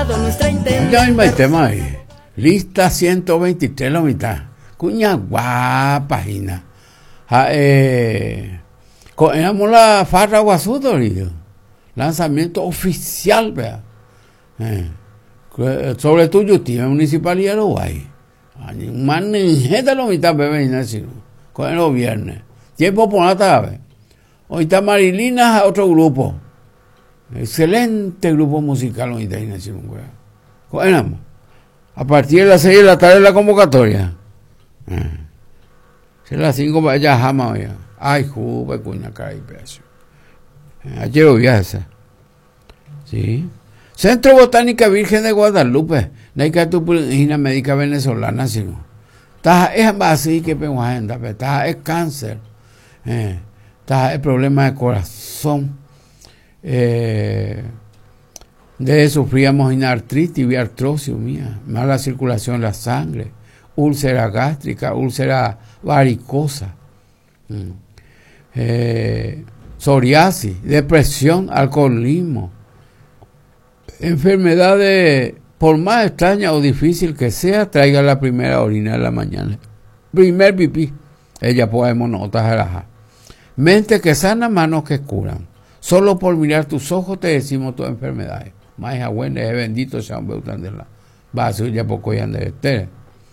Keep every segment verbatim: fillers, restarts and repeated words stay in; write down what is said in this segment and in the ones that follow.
logrado nuestra intención. Ya mismo el tema ahí. Lista ciento veintitrés la mitad. Cuña guapa, Gina. Ja, eh, Cogemos la farra Guazú, Dorido. Lanzamiento oficial, vea. Eh, sobre tu yuti, municipalidad de Uruguay. Un manejé de la mitad, bebé, Ignacio. Con los viernes. Tiempo por la tarde. Hoy está Marilina, otro grupo. Excelente grupo musical, hoy está Ignacio. Bueno, a partir de las seis de la tarde la convocatoria. Eh. Si las cinco para allá jamás, oiga. Ay, juve, cuña, cara y pedazo. Ayer viaje. Sí. Centro Botánica Virgen de Guadalupe. Naika tu pulgina médica venezolana, sino. Taja es así que penguajenda, taja es cáncer. Eh. Taja es problema de corazón. Eh. De sufríamos en artritis y artrosis, mía. Mala circulación en la sangre. Úlcera gástrica, úlcera varicosa. Mm. Eh, psoriasis, depresión, alcoholismo, enfermedades, por más extraña o difícil que sea, traiga la primera orina de la mañana, primer pipí, ella podemos notas relajar. Mente que sana, manos que curan. Solo por mirar tus ojos te decimos tus enfermedades. Más buena es bendito sea un beután de la base, ya poco ya de este.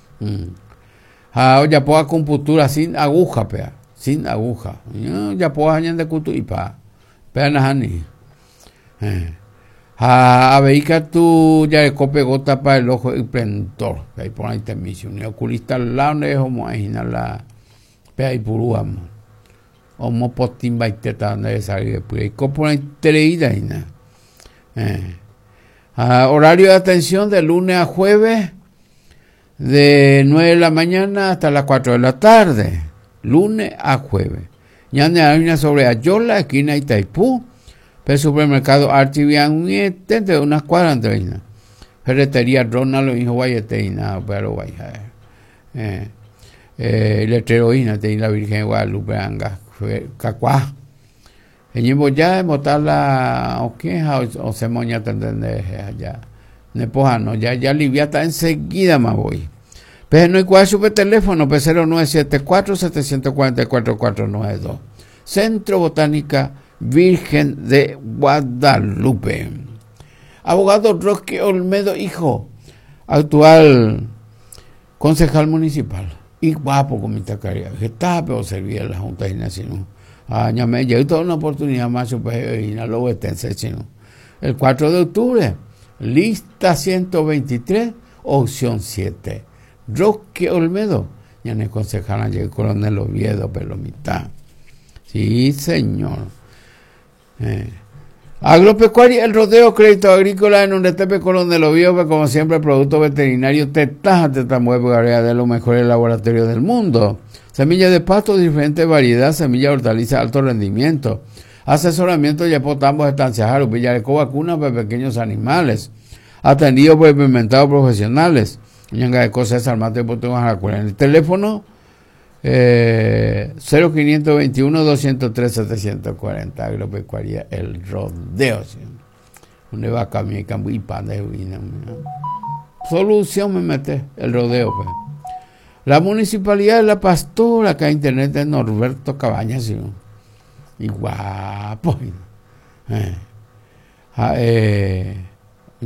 Ah, ya puedo acupuntura sin aguja, pea. Sin aguja. Ya puedo añadir de cutu y pa. Peanahani. A veica tu ya de cope gota para el ojo y prentor. Ahí por ahí te misión. Y oculista al lado de homo imagina la pea y puruamo. Homo postin baiteta donde salir después. Y copo ahí treida y nada. Horario de atención de lunes a jueves de nueve de la mañana hasta las cuatro de la tarde. Lunes a jueves. Ya hay una sobre Ayola, esquina Itaipú. El supermercado Archivian, de unas cuadras de Ferretería Ronald, lo hijo Guayeteina, pero vaya. Eh, eh, Letreroína, de la Virgen de Guadalupe, Anga, Cacuá. Eñibo ya de botar la oqueja o se moña tendende allá. Nepojano, ya, ya aliviata enseguida más voy. Pero no hay cual super teléfono, P cero nueve siete cuatro, siete cuatro cuatro, cuatro nueve dos. Centro Botánica Virgen de Guadalupe. Abogado Roque Olmedo, hijo, actual concejal municipal. Y guapo con mi tacaria. Que estaba pero servía la Junta de Nación. Ah, ya me llegó toda una oportunidad más super y no lo estense, sino. El cuatro de octubre, lista ciento veintitrés, opción siete. Roque Olmedo, ya me aconsejaron llegar Coronel Oviedo, pero mitad. Sí, señor. Eh. Agropecuaria, el rodeo, crédito agrícola en un retepe Coronel Oviedo, que como siempre, producto veterinario, tetaja, tetamuevo, de los mejores laboratorios del mundo. Semillas de pasto de diferentes variedades, semillas de hortalizas de alto rendimiento. Asesoramiento de potambos, estancias, jarupilla de vacuna para pequeños animales. Atendido por experimentados profesionales. Ñanga de cosas armadas de en el teléfono eh, cero cinco dos uno, dos cero tres, siete cuatro cero. Agropecuaria El Rodeo. ¿Sí? Donde va a caminar y pan de vino. Solución me mete el rodeo. Pues. La municipalidad de La Pastora, acá internet de Norberto Cabañas. ¿Sí? Y guapo. Eh. Ah, eh. En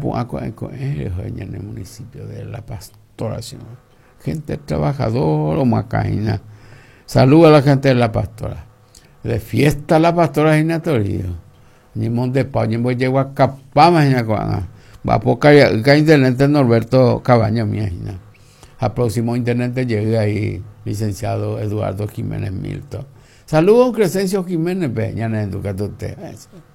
el municipio de La Pastora, gente trabajadora o macaína. Saluda a la gente de La Pastora. De fiesta La Pastora en Torío. Ni monte pa, ni voy llego a Capama en va a poca internet de Norberto Cabaña mía. Al próximo internet llega ahí licenciado Eduardo Jiménez Milton. Saludos a Crescencio Jiménez Peña en Educatote.